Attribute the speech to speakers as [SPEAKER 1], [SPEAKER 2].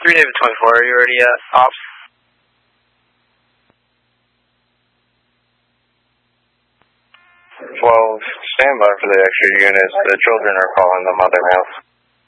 [SPEAKER 1] 3 David 24, are you already off?
[SPEAKER 2] Well, stand by for the extra units. The children are calling the mother house.